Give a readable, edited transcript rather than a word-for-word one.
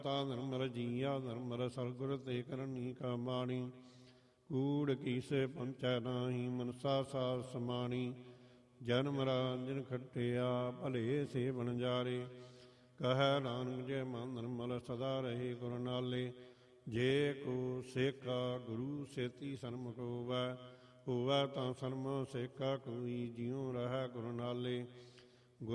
ਤਾ ਨਿਰਮਲ ਜੀਆ ਨਿਰਮਲ ਸਤਿਗੁਰ ਤੇ ਕਰਨੀ ਕਾ ਬਾਣੀ। ਕੂੜ ਕੀਸੇ ਪਹੁੰਚੈ ਨਾਹੀ ਮਨਸਾ ਸਾਧ ਸਮਾਣੀ। ਜਨਮ ਰਾਜਨ ਖੱਟਿਆ ਭਲੇ ਸੇਵਨ ਜਾਰੇ। ਕਹੈ ਨਾਨਕ ਜੇ ਮਨ ਨਿਰਮਲ ਸਦਾ ਰਹੇ ਗੁਰ ਨਾਲੇ। ਜੇ ਕੋ ਸੇਕਾ ਗੁਰੂ ਸੇਤੀ ਸਨਮੁਖ ਹੋਵੈ। ਹੋਵੈ ਤਾਂ ਸਨਮੁਖ ਸੇਕਾ ਕੋਈ ਜਿਉ ਰਹਿ ਗੁਰ ਨਾਲੇ।